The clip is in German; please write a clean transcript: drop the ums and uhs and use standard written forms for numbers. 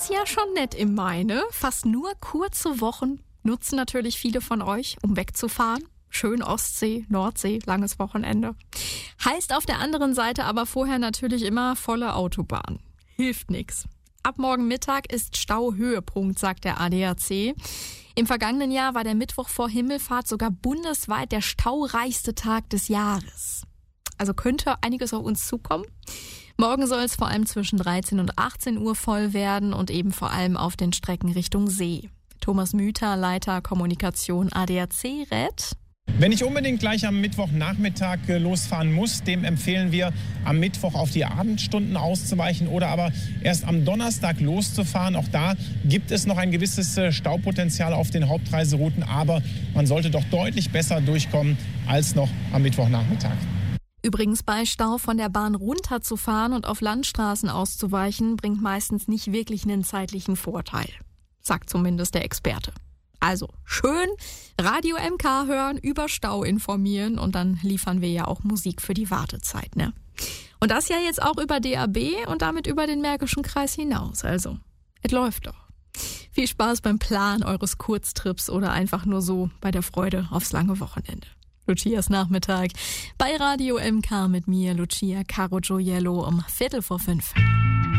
Ist ja schon nett im Mai, ne? Fast nur kurze Wochen nutzen natürlich viele von euch, um wegzufahren. Schön Ostsee, Nordsee, langes Wochenende. Heißt auf der anderen Seite aber vorher natürlich immer volle Autobahn. Hilft nix. Ab morgen Mittag ist Stauhöhepunkt, sagt der ADAC. Im vergangenen Jahr war der Mittwoch vor Himmelfahrt sogar bundesweit der staureichste Tag des Jahres. Also könnte einiges auf uns zukommen. Morgen soll es vor allem zwischen 13 und 18 Uhr voll werden und eben vor allem auf den Strecken Richtung See. Thomas Müther, Leiter Kommunikation ADAC, rät: Wenn ich unbedingt gleich am Mittwochnachmittag losfahren muss, dem empfehlen wir, am Mittwoch auf die Abendstunden auszuweichen oder aber erst am Donnerstag loszufahren. Auch da gibt es noch ein gewisses Staupotenzial auf den Hauptreiserouten, aber man sollte doch deutlich besser durchkommen als noch am Mittwochnachmittag. Übrigens, bei Stau von der Bahn runterzufahren und auf Landstraßen auszuweichen, bringt meistens nicht wirklich einen zeitlichen Vorteil, sagt zumindest der Experte. Also schön Radio MK hören, über Stau informieren und dann liefern wir ja auch Musik für die Wartezeit, ne? Und das ja jetzt auch über DAB und damit über den Märkischen Kreis hinaus. Also, es läuft doch. Viel Spaß beim Plan eures Kurztrips oder einfach nur so bei der Freude aufs lange Wochenende. Lucias Nachmittag bei Radio MK mit mir, Lucia Caro Gioiello, um 4:45.